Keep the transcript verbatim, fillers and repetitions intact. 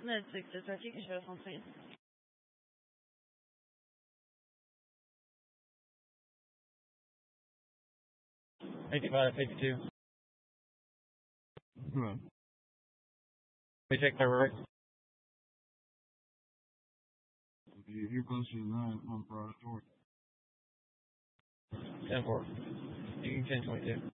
That's six to thirty. You can show us on, please. eighty-five, eighty-two. Hmm. We take the right. You- You're closer than that on Friday. ten four. You can ten twenty-two.